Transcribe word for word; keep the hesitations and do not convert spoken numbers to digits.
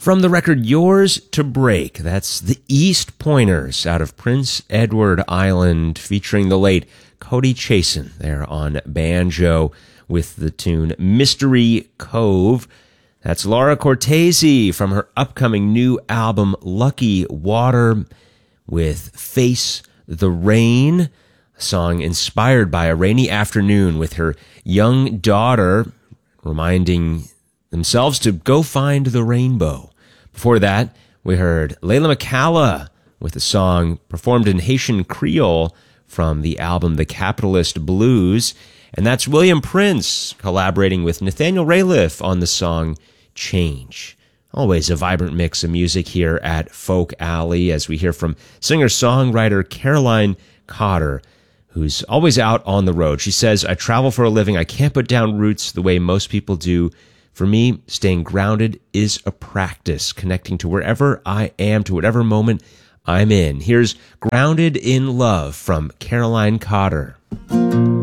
From the record Yours to Break, that's the East Pointers out of Prince Edward Island, featuring the late Cody Chasen there on banjo with the tune Mystery Cove. That's Laura Cortese from her upcoming new album Lucky Water with Face the Rain, a song inspired by a rainy afternoon with her young daughter, reminding themselves to go find the rainbow. Before that, we heard Layla McCalla with a song performed in Haitian Creole from the album The Capitalist Blues. And that's William Prince collaborating with Nathaniel Rateliff on the song Change. Always a vibrant mix of music here at Folk Alley as we hear from singer-songwriter Caroline Cotter, who's always out on the road. She says, I travel for a living. I can't put down roots the way most people do. For me, staying grounded is a practice, connecting to wherever I am, to whatever moment I'm in. Here's Grounded in Love from Caroline Cotter.